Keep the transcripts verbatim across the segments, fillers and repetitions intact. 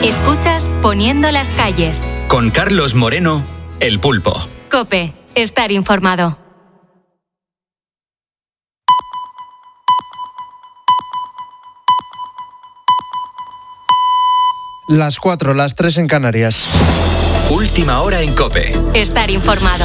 Escuchas Poniendo las calles. Con Carlos Moreno, El Pulpo. COPE. Estar informado. Las cuatro, las tres en Canarias. Última hora en COPE. Estar informado.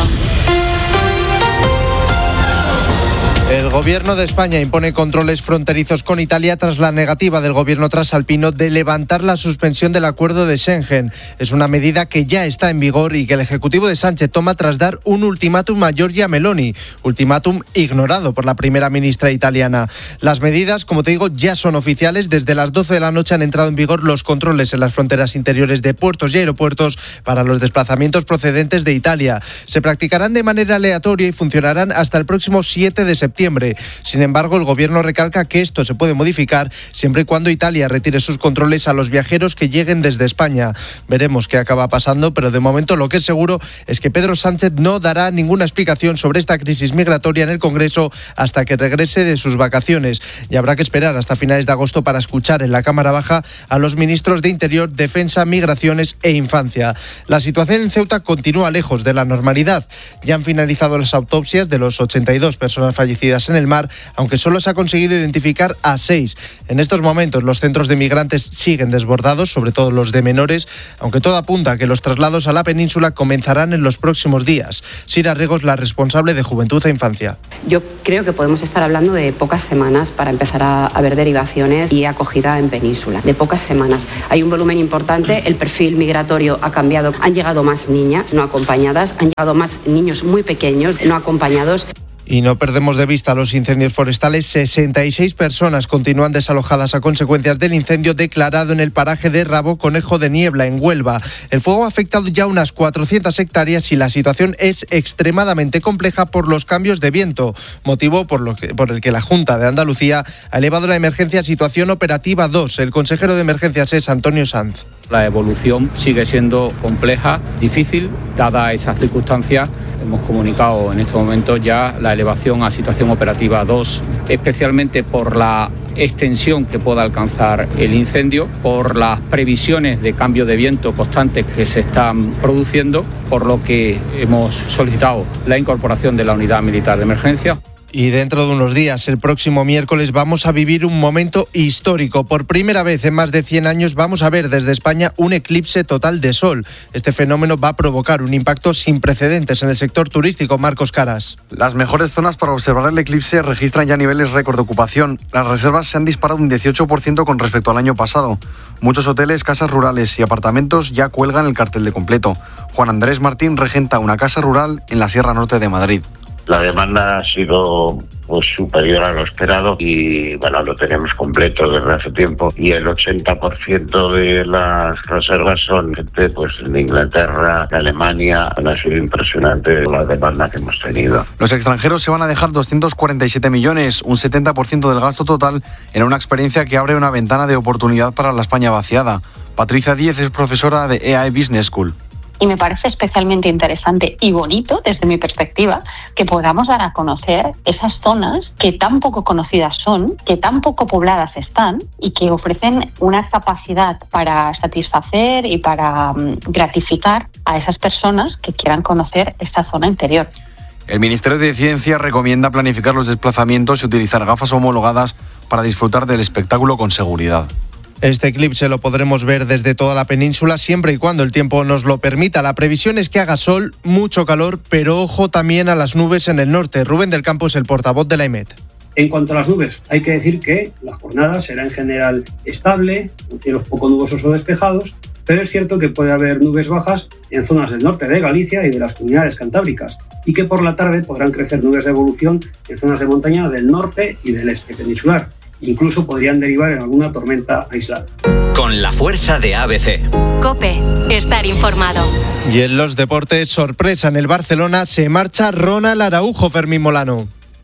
El Gobierno de España impone controles fronterizos con Italia tras la negativa del Gobierno trasalpino de levantar la suspensión del acuerdo de Schengen. Es una medida que ya está en vigor y que el Ejecutivo de Sánchez toma tras dar un ultimátum a Giorgia Meloni, ultimátum ignorado por la primera ministra italiana. Las medidas, como te digo, ya son oficiales. Desde las doce de la noche han entrado en vigor los controles en las fronteras interiores de puertos y aeropuertos para los desplazamientos procedentes de Italia. Se practicarán de manera aleatoria y funcionarán hasta el próximo siete de septiembre. Sin embargo, el Gobierno recalca que esto se puede modificar siempre y cuando Italia retire sus controles a los viajeros que lleguen desde España. Veremos qué acaba pasando, pero de momento lo que es seguro es que Pedro Sánchez no dará ninguna explicación sobre esta crisis migratoria en el Congreso hasta que regrese de sus vacaciones. Y habrá que esperar hasta finales de agosto para escuchar en la Cámara Baja a los ministros de Interior, Defensa, Migraciones e Infancia. La situación en Ceuta continúa lejos de la normalidad. Ya han finalizado las autopsias de los ochenta y dos personas fallecidas en el mar, aunque solo se ha conseguido identificar a seis. En estos momentos los centros de migrantes siguen desbordados, sobre todo los de menores, aunque todo apunta a que los traslados a la península comenzarán en los próximos días. Sira Regos, la responsable de Juventud e Infancia. Yo creo que podemos estar hablando de pocas semanas para empezar a, a ver derivaciones y acogida en península. De pocas semanas. Hay un volumen importante, el perfil migratorio ha cambiado. Han llegado más niñas no acompañadas, han llegado más niños muy pequeños no acompañados. Y no perdemos de vista los incendios forestales. sesenta y seis personas continúan desalojadas a consecuencias del incendio declarado en el paraje de Rabo Conejo de Niebla, en Huelva. El fuego ha afectado ya unas cuatrocientas hectáreas y la situación es extremadamente compleja por los cambios de viento, motivo por, lo que, por el que la Junta de Andalucía ha elevado la emergencia a situación operativa dos. El consejero de Emergencias es Antonio Sanz. La evolución sigue siendo compleja, difícil, dada esa circunstancia. Hemos comunicado en este momento ya la elevación a situación operativa dos, especialmente por la extensión que pueda alcanzar el incendio, por las previsiones de cambio de viento constantes que se están produciendo, por lo que hemos solicitado la incorporación de la unidad militar de emergencia. Y dentro de unos días, el próximo miércoles, vamos a vivir un momento histórico. Por primera vez en más de cien años vamos a ver desde España un eclipse total de sol. Este fenómeno va a provocar un impacto sin precedentes en el sector turístico. Marcos Caras. Las mejores zonas para observar el eclipse registran ya niveles récord de ocupación. Las reservas se han disparado un dieciocho por ciento con respecto al año pasado. Muchos hoteles, casas rurales y apartamentos ya cuelgan el cartel de completo. Juan Andrés Martín regenta una casa rural en la Sierra Norte de Madrid. La demanda ha sido pues, superior a lo esperado y bueno, lo tenemos completo desde hace tiempo. Y el ochenta por ciento de las reservas son gente pues, de Inglaterra, de Alemania. Ha sido impresionante la demanda que hemos tenido. Los extranjeros se van a dejar doscientos cuarenta y siete millones, un setenta por ciento del gasto total, en una experiencia que abre una ventana de oportunidad para la España vaciada. Patricia Díez es profesora de E A E Business School. Y me parece especialmente interesante y bonito, desde mi perspectiva, que podamos dar a conocer esas zonas que tan poco conocidas son, que tan poco pobladas están y que ofrecen una capacidad para satisfacer y para um, gratificar a esas personas que quieran conocer esta zona interior. El Ministerio de Ciencia recomienda planificar los desplazamientos y utilizar gafas homologadas para disfrutar del espectáculo con seguridad. Este eclipse lo podremos ver desde toda la península siempre y cuando el tiempo nos lo permita. La previsión es que haga sol, mucho calor, pero ojo también a las nubes en el norte. Rubén del Campo es el portavoz de la EMET. En cuanto a las nubes, hay que decir que la jornada será en general estable, con cielos poco nubosos o despejados, pero es cierto que puede haber nubes bajas en zonas del norte de Galicia y de las comunidades cantábricas, y que por la tarde podrán crecer nubes de evolución en zonas de montaña del norte y del este peninsular. Incluso podrían derivar en alguna tormenta aislada. Con la fuerza de A B C. COPE. Estar informado. Y en los deportes, sorpresa en el Barcelona, se marcha Ronald Araujo. Fermín Molano.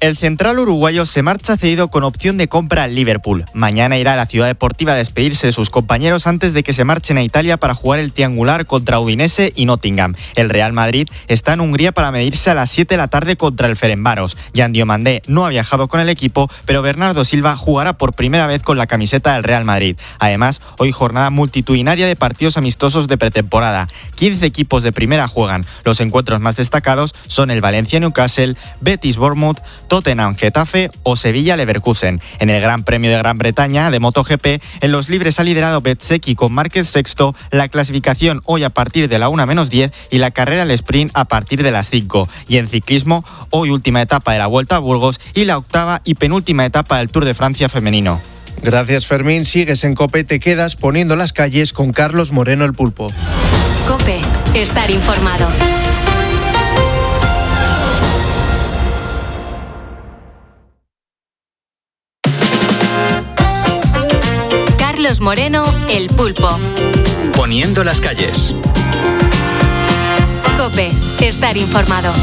El central uruguayo se marcha cedido con opción de compra al Liverpool. Mañana irá a la ciudad deportiva a despedirse de sus compañeros antes de que se marchen a Italia para jugar el triangular contra Udinese y Nottingham. El Real Madrid está en Hungría para medirse a las siete de la tarde contra el Ferencváros. Jan Diomandé no ha viajado con el equipo, pero Bernardo Silva jugará por primera vez con la camiseta del Real Madrid. Además, hoy jornada multitudinaria de partidos amistosos de pretemporada. quince equipos de primera juegan. Los encuentros más destacados son el Valencia-Newcastle, Betis-Bournemouth, Tottenham-Getafe o Sevilla-Leverkusen. En el Gran Premio de Gran Bretaña de MotoGP, en los libres ha liderado Bezzecchi con Márquez sexto, la clasificación hoy a partir de la una menos diez y la carrera al sprint a partir de las cinco. Y en ciclismo, hoy última etapa de la Vuelta a Burgos y la octava y penúltima etapa del Tour de Francia femenino. Gracias, Fermín. Sigues en COPE, te quedas poniendo las calles con Carlos Moreno, el Pulpo. COPE, estar informado. Carlos Moreno, el Pulpo. Poniendo las calles. COPE, estar informado.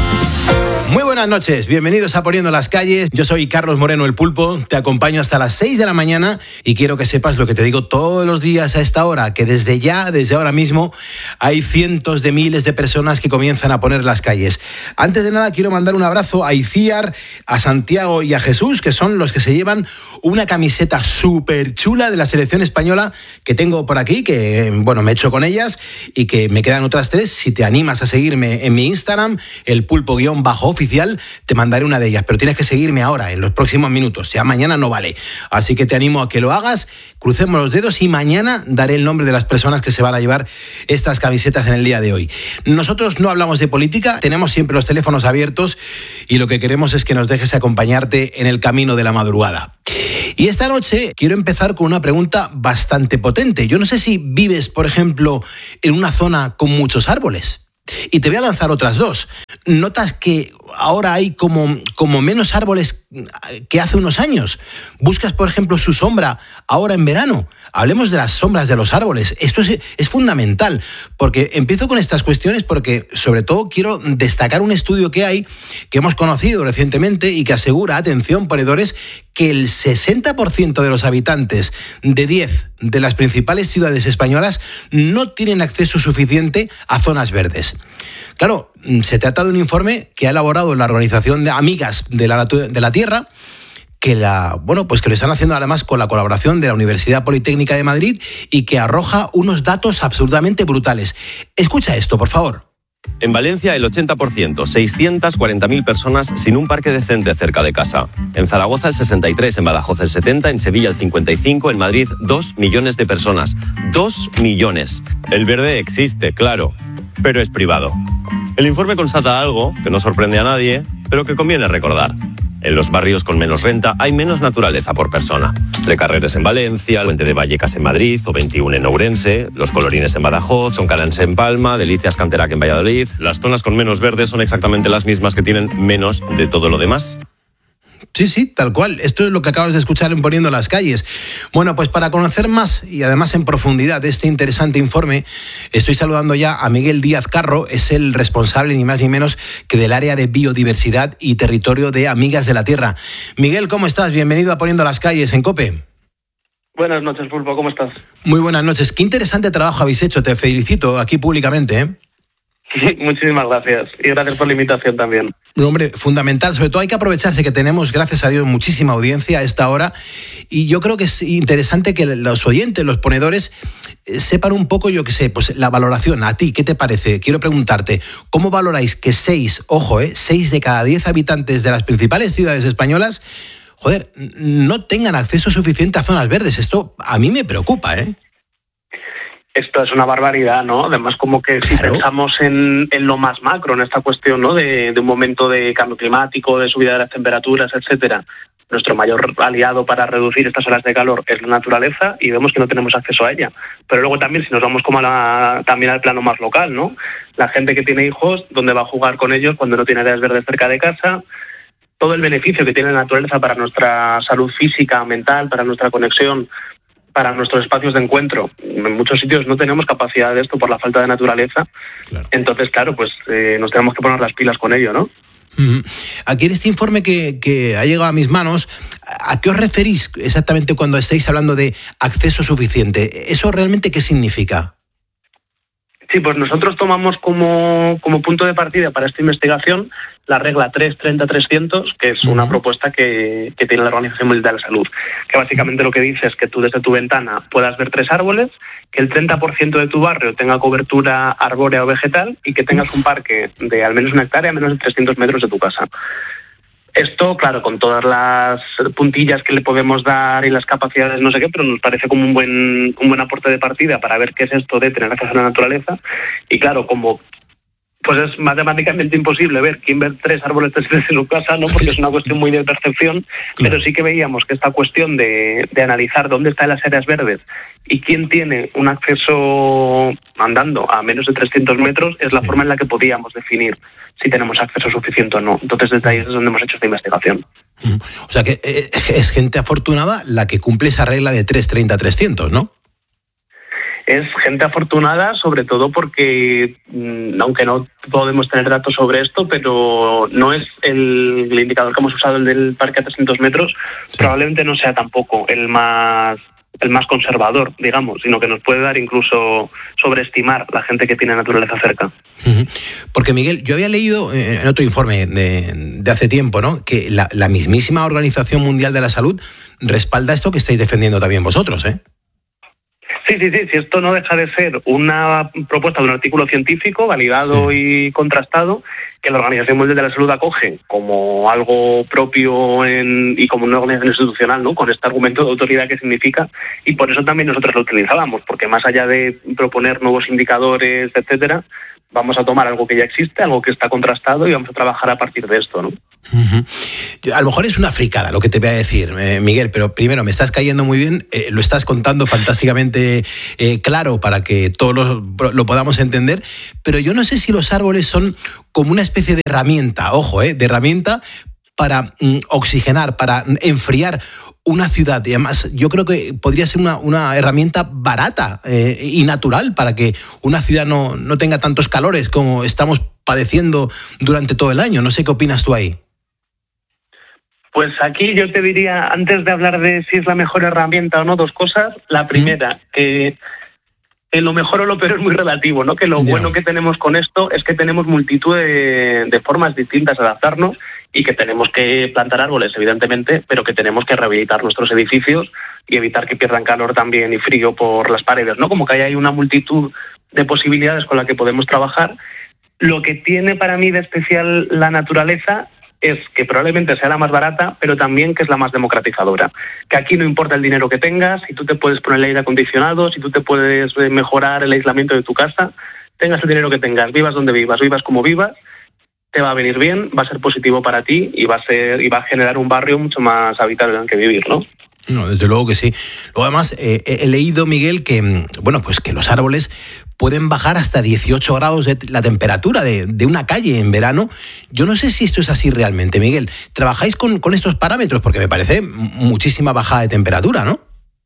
Muy buenas noches, bienvenidos a Poniendo las Calles. Yo soy Carlos Moreno, el Pulpo, te acompaño hasta las seis de la mañana y quiero que sepas lo que te digo todos los días a esta hora, que desde ya, desde ahora mismo, hay cientos de miles de personas que comienzan a poner las calles. Antes de nada, quiero mandar un abrazo a Iciar, a Santiago y a Jesús, que son los que se llevan una camiseta súper chula de la selección española que tengo por aquí, que, bueno, me he hecho con ellas y que me quedan otras tres. Si te animas a seguirme en mi Instagram, el pulpo-bajo oficial, te mandaré una de ellas, pero tienes que seguirme ahora, en los próximos minutos, ya mañana no vale. Así que te animo a que lo hagas, crucemos los dedos y mañana daré el nombre de las personas que se van a llevar estas camisetas en el día de hoy. Nosotros no hablamos de política, tenemos siempre los teléfonos abiertos y lo que queremos es que nos dejes acompañarte en el camino de la madrugada. Y esta noche quiero empezar con una pregunta bastante potente. Yo no sé si vives, por ejemplo, en una zona con muchos árboles. Y te voy a lanzar otras dos. ¿Notas que ahora hay como, como menos árboles que hace unos años? ¿Buscas, por ejemplo, su sombra ahora en verano? Hablemos de las sombras de los árboles. Esto es, es fundamental, porque empiezo con estas cuestiones porque, sobre todo, quiero destacar un estudio que hay, que hemos conocido recientemente y que asegura, atención, ponedores, que el sesenta por ciento de los habitantes de diez de las principales ciudades españolas no tienen acceso suficiente a zonas verdes. Claro, se trata de un informe que ha elaborado la Organización de Amigas de la, de la Tierra, que la, bueno, pues que lo están haciendo además con la colaboración de la Universidad Politécnica de Madrid y que arroja unos datos absolutamente brutales. Escucha esto, por favor. En Valencia, el ochenta por ciento, seiscientas cuarenta mil personas sin un parque decente cerca de casa. En Zaragoza, el sesenta y tres, en Badajoz, el setenta, en Sevilla, el cincuenta y cinco, en Madrid, dos millones de personas. ¡Dos millones! El verde existe, claro, pero es privado. El informe constata algo que no sorprende a nadie, pero que conviene recordar. En los barrios con menos renta hay menos naturaleza por persona. Recarreres en Valencia, Puente de Vallecas en Madrid, o veintiuno en Ourense, Los Colorines en Badajoz, Soncarans en Palma, Delicias Canterac en Valladolid. Las zonas con menos verde son exactamente las mismas que tienen menos de todo lo demás. Sí, sí, tal cual. Esto es lo que acabas de escuchar en Poniendo las Calles. Bueno, pues para conocer más y además en profundidad de este interesante informe, estoy saludando ya a Miguel Díaz Carro, es el responsable ni más ni menos que del área de biodiversidad y territorio de Amigas de la Tierra. Miguel, ¿cómo estás? Bienvenido a Poniendo las Calles en COPE. Buenas noches, Pulpo, ¿cómo estás? Muy buenas noches. Qué interesante trabajo habéis hecho, te felicito aquí públicamente, ¿eh? Muchísimas gracias y gracias por la invitación también. Hombre, fundamental, sobre todo hay que aprovecharse que tenemos, gracias a Dios, muchísima audiencia a esta hora y yo creo que es interesante que los oyentes, los ponedores, sepan un poco, yo qué sé, pues la valoración. A ti, ¿qué te parece? Quiero preguntarte, ¿cómo valoráis que seis, ojo, eh, seis de cada diez habitantes de las principales ciudades españolas, joder, no tengan acceso suficiente a zonas verdes? Esto a mí me preocupa, ¿eh? Esto es una barbaridad, ¿no? Además, como que si claro. pensamos en, en lo más macro, en esta cuestión, ¿no? De, de un momento de cambio climático, de subida de las temperaturas, etcétera. Nuestro mayor aliado para reducir estas olas de calor es la naturaleza y vemos que no tenemos acceso a ella. Pero luego también, si nos vamos como a la, también al plano más local, ¿no? La gente que tiene hijos, ¿dónde va a jugar con ellos cuando no tiene áreas verdes cerca de casa? Todo el beneficio que tiene la naturaleza para nuestra salud física, mental, para nuestra conexión, para nuestros espacios de encuentro. En muchos sitios no tenemos capacidad de esto por la falta de naturaleza. Claro. Entonces, claro, pues eh, nos tenemos que poner las pilas con ello, ¿no? Aquí en este informe que, que ha llegado a mis manos, ¿a qué os referís exactamente cuando estáis hablando de acceso suficiente? ¿Eso realmente qué significa? Sí, pues nosotros tomamos como, como punto de partida para esta investigación la regla tres treinta trescientos, que es una uh-huh. propuesta que, que tiene la Organización Mundial de la Salud, que básicamente lo que dice es que tú desde tu ventana puedas ver tres árboles, que el treinta por ciento de tu barrio tenga cobertura arbórea o vegetal y que tengas un parque de al menos una hectárea a menos de trescientos metros de tu casa. Esto, claro, con todas las puntillas que le podemos dar y las capacidades, no sé qué, pero nos parece como un buen un buen aporte de partida para ver qué es esto de tener acceso a la naturaleza. Y claro, como pues es matemáticamente imposible ver quién ve tres árboles en su casa, ¿no? Porque es una cuestión muy de percepción, pero sí que veíamos que esta cuestión de, de analizar dónde están las áreas verdes y quién tiene un acceso andando a menos de trescientos metros es la forma en la que podíamos definir si tenemos acceso suficiente o no. Entonces, desde ahí es donde hemos hecho esta investigación. O sea que es gente afortunada la que cumple esa regla de tres treinta trescientos, ¿no? Es gente afortunada, sobre todo porque, aunque no podemos tener datos sobre esto, pero no es el, el indicador que hemos usado, el del parque a trescientos metros, sí. Probablemente no sea tampoco el más el más conservador, digamos, sino que nos puede dar incluso sobreestimar la gente que tiene naturaleza cerca. Porque, Miguel, yo había leído en otro informe de, de hace tiempo, ¿no?, que la, la mismísima Organización Mundial de la Salud respalda esto que estáis defendiendo también vosotros, ¿eh? Sí, sí, sí, si esto no deja de ser una propuesta de un artículo científico validado sí. y contrastado, que la Organización Mundial de la Salud acoge como algo propio en, y como una organización institucional, ¿no?, con este argumento de autoridad que significa, y por eso también nosotros lo utilizábamos, porque más allá de proponer nuevos indicadores, etcétera, vamos a tomar algo que ya existe, algo que está contrastado y vamos a trabajar a partir de esto, ¿no? Uh-huh. A lo mejor es una fricada lo que te voy a decir, eh, Miguel, pero primero me estás cayendo muy bien, eh, lo estás contando fantásticamente eh, claro para que todos lo, lo podamos entender, pero yo no sé si los árboles son como una especie de herramienta, ojo, eh, de herramienta para mm, oxigenar, para enfriar una ciudad. Y además yo creo que podría ser una, una herramienta barata eh, y natural para que una ciudad no, no tenga tantos calores como estamos padeciendo durante todo el año. No sé qué opinas tú ahí. Pues aquí yo te diría, antes de hablar de si es la mejor herramienta o no, dos cosas. La primera, ¿Mm? que en lo mejor o lo peor es muy relativo, ¿no? Que lo yeah. bueno que tenemos con esto es que tenemos multitud de, de formas distintas de adaptarnos y que tenemos que plantar árboles, evidentemente, pero que tenemos que rehabilitar nuestros edificios y evitar que pierdan calor también y frío por las paredes, ¿no? Como que ahí hay una multitud de posibilidades con la que podemos trabajar. Lo que tiene para mí de especial la naturaleza es que probablemente sea la más barata, pero también que es la más democratizadora. Que aquí no importa el dinero que tengas, si tú te puedes poner el aire acondicionado, si tú te puedes mejorar el aislamiento de tu casa, tengas el dinero que tengas, vivas donde vivas, vivas como vivas, te va a venir bien, va a ser positivo para ti y va a ser y va a generar un barrio mucho más habitable en el que vivir, ¿no? No, desde luego que sí. Luego además eh, he leído, Miguel, que bueno, pues que los árboles pueden bajar hasta dieciocho grados de la temperatura de, de una calle en verano. Yo no sé si esto es así realmente, Miguel. ¿Trabajáis con, con estos parámetros? Porque me parece muchísima bajada de temperatura, ¿no?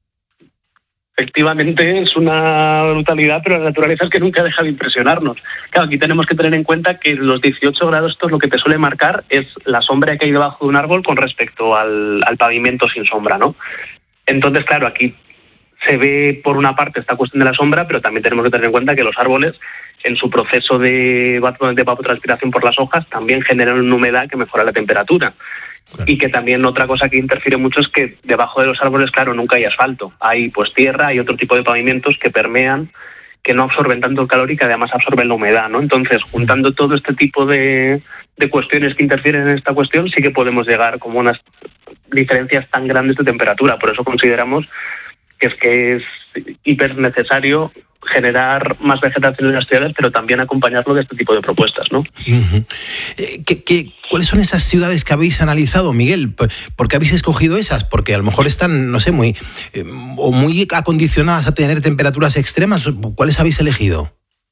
Efectivamente, es una brutalidad, pero la naturaleza es que nunca deja de impresionarnos. Claro, aquí tenemos que tener en cuenta que los dieciocho grados, esto es lo que te suele marcar, es la sombra que hay debajo de un árbol con respecto al, al pavimento sin sombra, ¿no? Entonces, claro, aquí se ve por una parte esta cuestión de la sombra, pero también tenemos que tener en cuenta que los árboles, en su proceso de, de evapotranspiración por las hojas, también generan una humedad que mejora la temperatura. Claro. Y que también otra cosa que interfiere mucho es que debajo de los árboles, claro, nunca hay asfalto. Hay pues tierra, hay otro tipo de pavimentos que permean, que no absorben tanto el calor y que además absorben la humedad, ¿no? Entonces, juntando todo este tipo de, de cuestiones que interfieren en esta cuestión, sí que podemos llegar como unas diferencias tan grandes de temperatura. Por eso consideramos que es que es hiper necesario generar más vegetación en las ciudades, pero también acompañarlo de este tipo de propuestas, ¿no? Uh-huh. ¿Qué, qué, ¿Cuáles son esas ciudades que habéis analizado, Miguel? ¿Por qué habéis escogido esas? Porque a lo mejor están, no sé, muy eh, o muy acondicionadas a tener temperaturas extremas. ¿Cuáles habéis elegido?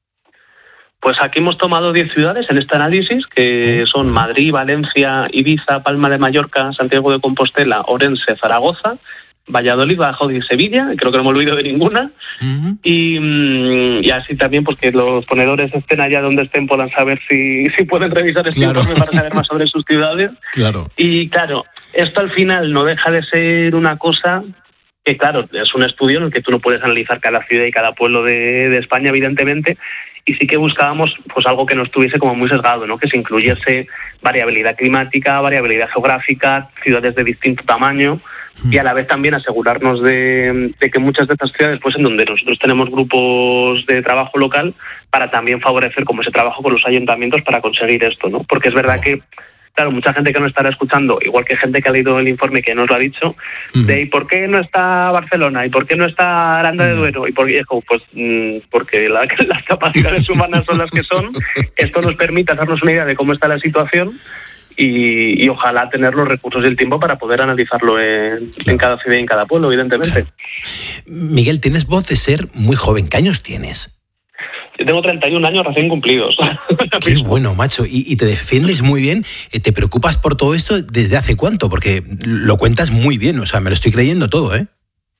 Pues aquí hemos tomado diez ciudades en este análisis, que son Madrid, Valencia, Ibiza, Palma de Mallorca, Santiago de Compostela, Orense, Zaragoza, Valladolid, Badajoz y Sevilla, creo que no me olvido de ninguna, uh-huh. y, y así también pues que los ponedores estén allá donde estén puedan saber si, si pueden revisar este claro. informe para saber más sobre sus ciudades. Claro. Y claro, esto al final no deja de ser una cosa que claro, es un estudio en el que tú no puedes analizar cada ciudad y cada pueblo de, de España, evidentemente, y sí que buscábamos pues algo que no estuviese como muy sesgado, ¿no? Que se incluyese variabilidad climática, variabilidad geográfica, ciudades de distinto tamaño, y a la vez también asegurarnos de, de que muchas de estas ciudades, pues en donde nosotros tenemos grupos de trabajo local, para también favorecer como ese trabajo con los ayuntamientos para conseguir esto, ¿no? Porque es verdad que claro, mucha gente que nos estará escuchando, igual que gente que ha leído el informe que nos lo ha dicho, uh-huh. de ¿y por qué no está Barcelona? ¿Y por qué no está Aranda uh-huh. de Duero? ¿Y por qué? Pues mmm, porque la, las capacidades humanas son las que son. Esto nos permite hacernos una idea de cómo está la situación y, y ojalá tener los recursos y el tiempo para poder analizarlo en, claro. en cada ciudad y en cada pueblo, evidentemente. Claro. Miguel, tienes voz de ser muy joven. ¿Qué años tienes? Yo tengo treinta y un años recién cumplidos. Qué bueno, macho. Y, y te defiendes muy bien. ¿Te preocupas por todo esto desde hace cuánto? Porque lo cuentas muy bien. O sea, me lo estoy creyendo todo, ¿eh?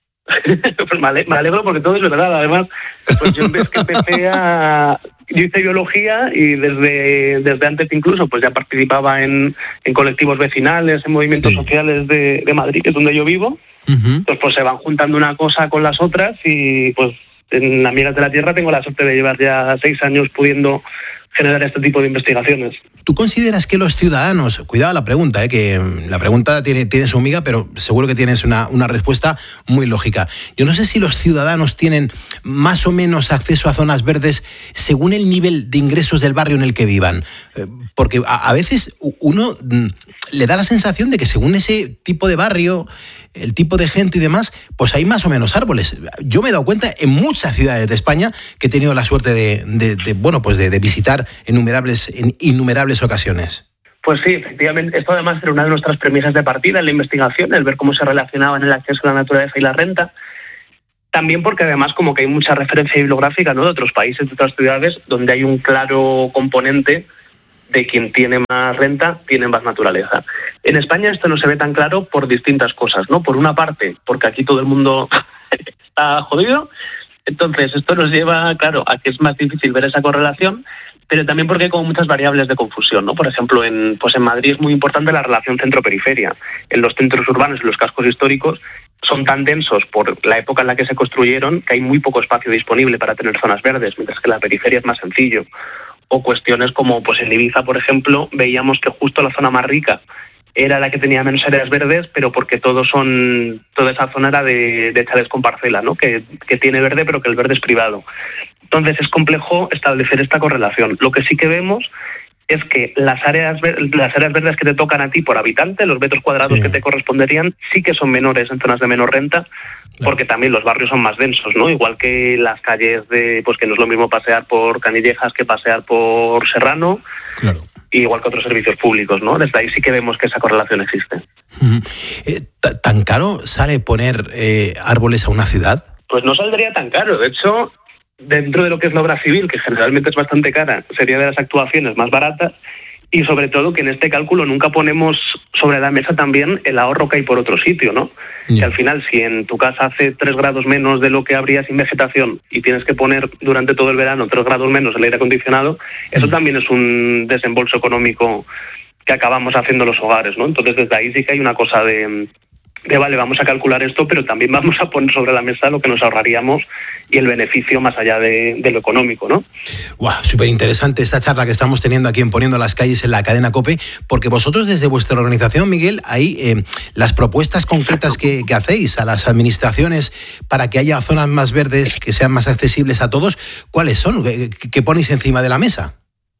Pues me alegro, me alegro porque todo es verdad. Además, pues yo es que empecé a... Yo hice biología y desde, desde antes incluso pues ya participaba en, en colectivos vecinales, en movimientos sí. sociales de, de Madrid, que es donde yo vivo. Uh-huh. Entonces pues se van juntando una cosa con las otras y pues en Amigas de la Tierra tengo la suerte de llevar ya seis años pudiendo generar este tipo de investigaciones. ¿Tú consideras que los ciudadanos, cuidado la pregunta, eh, que la pregunta tiene, tiene su miga, pero seguro que tienes una, una respuesta muy lógica. Yo no sé si los ciudadanos tienen más o menos acceso a zonas verdes según el nivel de ingresos del barrio en el que vivan, eh, porque a, a veces uno mm, le da la sensación de que según ese tipo de barrio, el tipo de gente y demás, pues hay más o menos árboles. Yo me he dado cuenta en muchas ciudades de España que he tenido la suerte de, de, de bueno, pues de, de visitar en innumerables, en innumerables ocasiones. Pues sí, efectivamente. Esto además era una de nuestras premisas de partida en la investigación, el ver cómo se relacionaban el acceso a la naturaleza y la renta. También porque además como que hay mucha referencia bibliográfica, ¿no?, de otros países, de otras ciudades, donde hay un claro componente de quien tiene más renta, tiene más naturaleza. En España esto no se ve tan claro por distintas cosas, ¿no? Por una parte, porque aquí todo el mundo está jodido, entonces esto nos lleva, claro, a que es más difícil ver esa correlación, pero también porque hay como muchas variables de confusión, ¿no? Por ejemplo, en, pues en Madrid es muy importante la relación centro-periferia. En los centros urbanos y los cascos históricos son tan densos por la época en la que se construyeron que hay muy poco espacio disponible para tener zonas verdes, mientras que la periferia es más sencillo. O cuestiones como, pues en Ibiza, por ejemplo, veíamos que justo la zona más rica era la que tenía menos áreas verdes, pero porque todos son, toda esa zona era de, de chalets con parcela, ¿no? Que, que tiene verde, pero que el verde es privado. Entonces es complejo establecer esta correlación. Lo que sí que vemos es que las áreas, las áreas verdes que te tocan a ti por habitante, los metros cuadrados sí. que te corresponderían, sí que son menores en zonas de menor renta, porque también los barrios son más densos, ¿no? Igual que las calles de, pues que no es lo mismo pasear por Canillejas que pasear por Serrano, claro. igual que otros servicios públicos, ¿no? Desde ahí sí que vemos que esa correlación existe. Uh-huh. Eh, ¿Tan caro sale poner eh, árboles a una ciudad? Pues no saldría tan caro. De hecho, dentro de lo que es la obra civil, que generalmente es bastante cara, sería de las actuaciones más baratas. Y sobre todo que en este cálculo nunca ponemos sobre la mesa también el ahorro que hay por otro sitio, ¿no? Yeah. Que al final, si en tu casa hace tres grados menos de lo que habría sin vegetación y tienes que poner durante todo el verano tres grados menos el aire acondicionado, eso mm. también es un desembolso económico que acabamos haciendo los hogares, ¿no? Entonces desde ahí sí que hay una cosa de... de vale, vamos a calcular esto, pero también vamos a poner sobre la mesa lo que nos ahorraríamos y el beneficio más allá de, de lo económico, ¿no? Wow, súper interesante esta charla que estamos teniendo aquí en Poniendo las Calles en la cadena COPE, porque vosotros desde vuestra organización, Miguel, ahí eh, las propuestas concretas que, que hacéis a las administraciones para que haya zonas más verdes, que sean más accesibles a todos, ¿cuáles son? ¿Qué, qué ponéis encima de la mesa?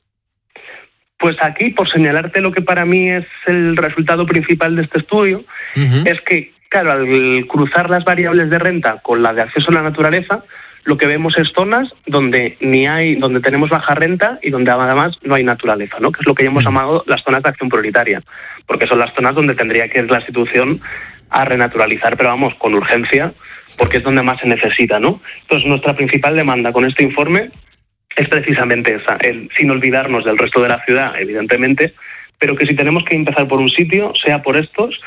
Pues aquí, por señalarte lo que para mí es el resultado principal de este estudio, uh-huh. es que, claro, al cruzar las variables de renta con la de acceso a la naturaleza, lo que vemos es zonas donde ni hay, donde tenemos baja renta y donde además no hay naturaleza, ¿no? Que es lo que ya hemos uh-huh. llamado las zonas de acción prioritaria, porque son las zonas donde tendría que ir la institución a renaturalizar, pero vamos, con urgencia, porque es donde más se necesita, ¿no? Entonces, nuestra principal demanda con este informe es precisamente esa, el, sin olvidarnos del resto de la ciudad, evidentemente, pero que si tenemos que empezar por un sitio, sea por estos,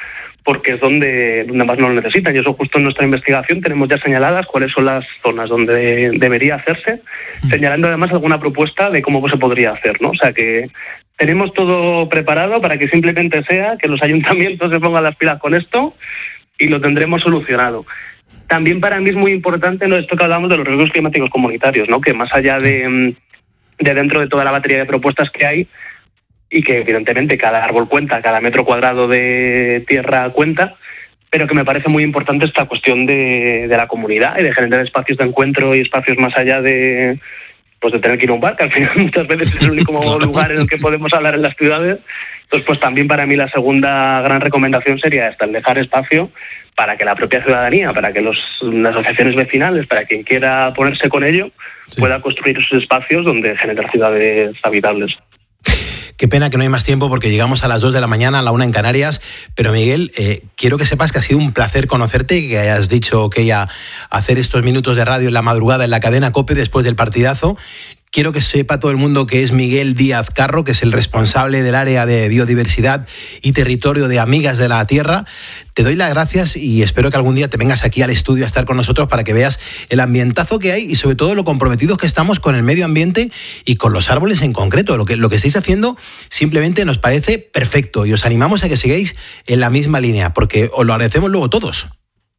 porque es donde, donde más nos lo necesitan. Y eso justo en nuestra investigación tenemos ya señaladas cuáles son las zonas donde debería hacerse, señalando además alguna propuesta de cómo se podría hacer, ¿no? O sea que tenemos todo preparado para que simplemente sea que los ayuntamientos se pongan las pilas con esto y lo tendremos solucionado. También para mí es muy importante, ¿no?, esto que hablamos de los riesgos climáticos comunitarios, ¿no?, que más allá de, de dentro de toda la batería de propuestas que hay, y que evidentemente cada árbol cuenta, cada metro cuadrado de tierra cuenta, pero que me parece muy importante esta cuestión de, de la comunidad y de generar espacios de encuentro y espacios más allá de, pues de tener que ir a un bar, que al final muchas veces es el único lugar en el que podemos hablar en las ciudades. Entonces, pues también para mí la segunda gran recomendación sería esta, el dejar espacio para que la propia ciudadanía, para que los, las asociaciones vecinales, para quien quiera ponerse con ello, sí, pueda construir esos espacios donde generar ciudades habitables. Qué pena que no hay más tiempo porque llegamos a las dos de la mañana, a la una en Canarias. Pero Miguel, eh, quiero que sepas que ha sido un placer conocerte y que hayas dicho que ya hacer estos minutos de radio en la madrugada en la cadena COPE después del partidazo. Quiero que sepa todo el mundo que es Miguel Díaz Carro, que es el responsable del área de biodiversidad y territorio de Amigas de la Tierra. Te doy las gracias y espero que algún día te vengas aquí al estudio a estar con nosotros para que veas el ambientazo que hay y sobre todo lo comprometidos que estamos con el medio ambiente y con los árboles en concreto. Lo que, lo que estáis haciendo simplemente nos parece perfecto y os animamos a que sigáis en la misma línea porque os lo agradecemos luego todos.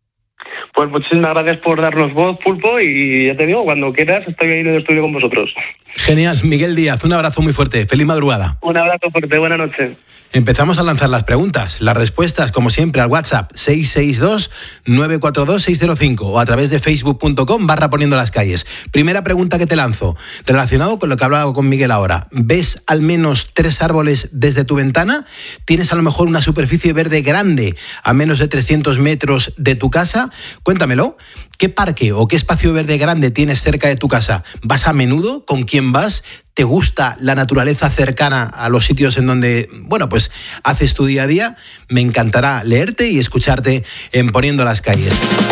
Pues muchísimas gracias por darnos voz, Pulpo, y ya te digo, cuando quieras estoy ahí en el estudio con vosotros. Genial, Miguel Díaz, un abrazo muy fuerte, feliz madrugada. Un abrazo fuerte, buena noche. Empezamos a lanzar las preguntas, las respuestas, como siempre, al WhatsApp seis seis dos, nueve cuatro dos, seis cero cinco o a través de facebook punto com barra poniendo las calles. Primera pregunta que te lanzo, relacionado con lo que hablaba con Miguel ahora. ¿Ves al menos tres árboles desde tu ventana? ¿Tienes a lo mejor una superficie verde grande a menos de trescientos metros de tu casa? Cuéntamelo. ¿Qué parque o qué espacio verde grande tienes cerca de tu casa? ¿Vas a menudo? ¿Con quién vas? ¿Te gusta la naturaleza cercana a los sitios en donde, bueno, pues haces tu día a día? Me encantará leerte y escucharte en Poniendo las Calles.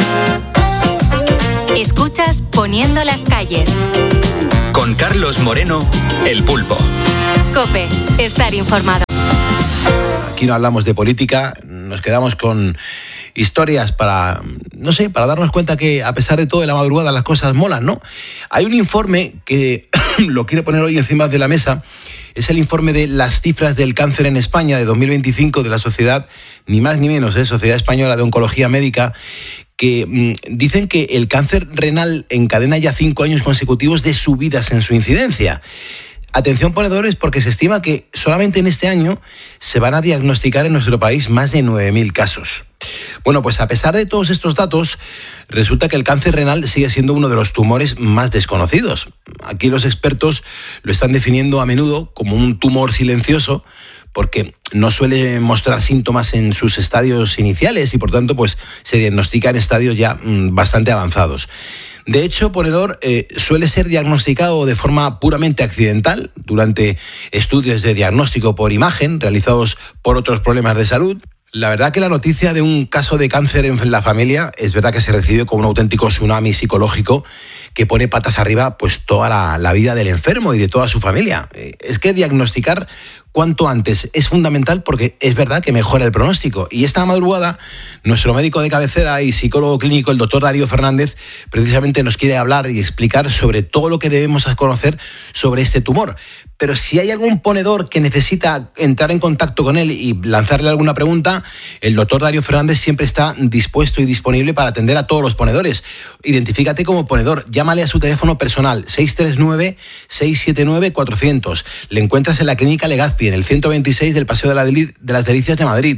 Escuchas Poniendo las Calles. Con Carlos Moreno, El Pulpo. COPE, estar informado. Aquí no hablamos de política, nos quedamos con historias para, no sé, para darnos cuenta que a pesar de todo de la madrugada las cosas molan, ¿no? Hay un informe que lo quiero poner hoy encima de la mesa, es el informe de las cifras del cáncer en España de dos mil veinticinco de la sociedad, ni más ni menos, ¿eh? Sociedad Española de Oncología Médica, que mmm, dicen que el cáncer renal encadena ya cinco años consecutivos de subidas en su incidencia. Atención ponedores, porque se estima que solamente en este año se van a diagnosticar en nuestro país más de nueve mil casos. Bueno, pues a pesar de todos estos datos, resulta que el cáncer renal sigue siendo uno de los tumores más desconocidos. Aquí los expertos lo están definiendo a menudo como un tumor silencioso, porque no suele mostrar síntomas en sus estadios iniciales y por tanto pues se diagnostica en estadios ya mmm, bastante avanzados. De hecho, ponedor, eh, suele ser diagnosticado de forma puramente accidental durante estudios de diagnóstico por imagen realizados por otros problemas de salud. La verdad que la noticia de un caso de cáncer en la familia es verdad que se recibe como un auténtico tsunami psicológico que pone patas arriba pues toda la, la vida del enfermo y de toda su familia. Es que diagnosticar cuanto antes es fundamental porque es verdad que mejora el pronóstico. Y esta madrugada, nuestro médico de cabecera y psicólogo clínico, el doctor Darío Fernández, precisamente nos quiere hablar y explicar sobre todo lo que debemos conocer sobre este tumor. Pero si hay algún ponedor que necesita entrar en contacto con él y lanzarle alguna pregunta, el doctor Darío Fernández siempre está dispuesto y disponible para atender a todos los ponedores. Identifícate como ponedor, llámale a su teléfono personal seis tres nueve, seis siete nueve, cuatrocientos. Le encuentras en la Clínica Legazpi, en el ciento veintiséis del Paseo de, la Deli- de las Delicias de Madrid.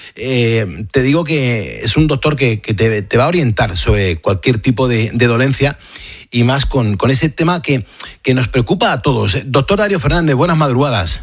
Eh, te digo que es un doctor que, que te, te va a orientar sobre cualquier tipo de, de dolencia y más con, con ese tema que, que nos preocupa a todos. Doctor Darío Fernández, buenas madrugadas.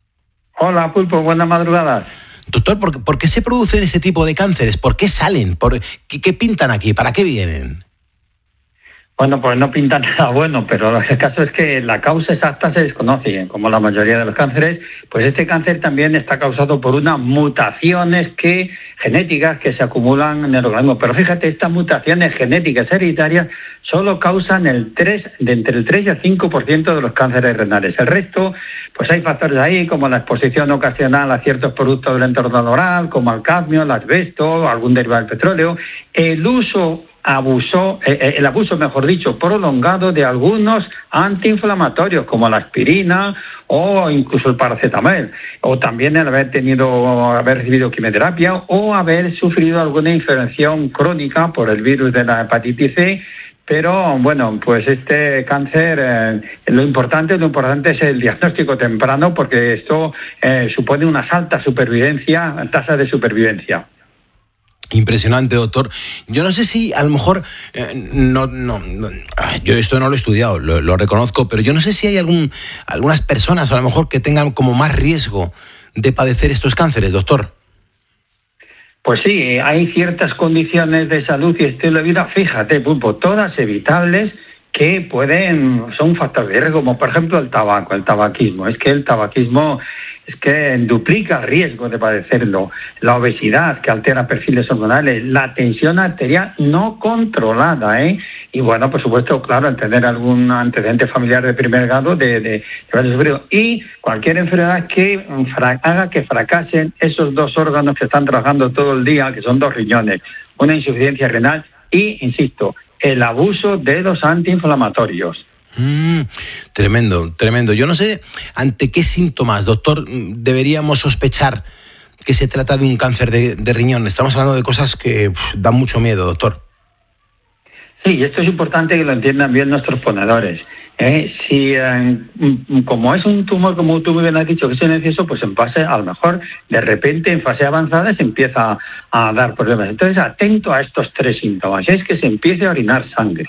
Hola, Pulpo, buenas madrugadas. Doctor, ¿por, ¿por qué se producen ese tipo de cánceres? ¿Por qué salen? ¿Por qué, qué pintan aquí? ¿Para qué vienen? Bueno, pues no pinta nada bueno, pero el caso es que la causa exacta se desconoce. Como la mayoría de los cánceres, pues este cáncer también está causado por unas mutaciones que, genéticas que se acumulan en el organismo. Pero fíjate, estas mutaciones genéticas hereditarias solo causan el tres, de entre el tres y el cinco por ciento de los cánceres renales. El resto, pues hay factores ahí como la exposición ocasional a ciertos productos del entorno oral, como el cadmio, el asbesto, algún derivado del petróleo, el uso Abusó, eh, el abuso, mejor dicho, prolongado de algunos antiinflamatorios como la aspirina o incluso el paracetamol, o también el haber tenido, haber recibido quimioterapia o haber sufrido alguna infección crónica por el virus de la hepatitis C. Pero bueno, pues este cáncer, eh, lo importante, lo importante es el diagnóstico temprano, porque esto eh, supone una alta supervivencia, tasa de supervivencia. Impresionante, doctor. Yo no sé si a lo mejor, eh, no, no, no, yo esto no lo he estudiado, lo, lo reconozco, pero yo no sé si hay algún, algunas personas a lo mejor que tengan como más riesgo de padecer estos cánceres, doctor. Pues sí, hay ciertas condiciones de salud y estilo de vida, fíjate, Pulpo, todas evitables, que pueden, son factores de riesgo, como por ejemplo el tabaco, el tabaquismo. Es que el tabaquismo es que duplica el riesgo de padecerlo. La obesidad, que altera perfiles hormonales, la tensión arterial no controlada, ¿eh? Y bueno, por supuesto, claro, el tener algún antecedente familiar de primer grado de, de, de y cualquier enfermedad que fra- haga que fracasen esos dos órganos que están trabajando todo el día, que son dos riñones, una insuficiencia renal y, insisto, el abuso de los antiinflamatorios. Mm, tremendo, tremendo. Yo no sé ante qué síntomas, doctor, deberíamos sospechar que se trata de un cáncer de, de riñón. Estamos hablando de cosas que uf, dan mucho miedo, doctor. Sí, y esto es importante que lo entiendan bien nuestros ponedores. ¿eh? Si, eh, como es un tumor, como tú muy bien has dicho, que es silencioso, pues en fase, a lo mejor, de repente, en fase avanzada, se empieza a dar problemas. Entonces, atento a estos tres síntomas. Es que se empiece a orinar sangre.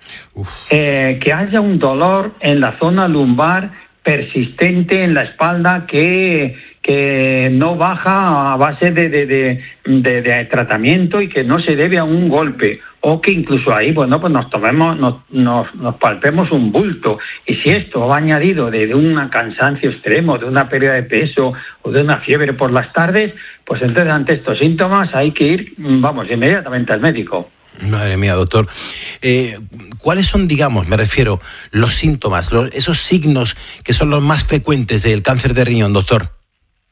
Eh, que haya un dolor en la zona lumbar persistente en la espalda que, que no baja a base de, de, de, de, de tratamiento y que no se debe a un golpe, o que incluso ahí, bueno, pues nos tomemos, nos, nos, nos palpemos un bulto, y si esto va añadido de, de un cansancio extremo, de una pérdida de peso o de una fiebre por las tardes, pues entonces ante estos síntomas hay que ir, vamos, inmediatamente al médico. Madre mía, doctor. Eh, ¿Cuáles son, digamos, me refiero, los síntomas, los, esos signos que son los más frecuentes del cáncer de riñón, doctor?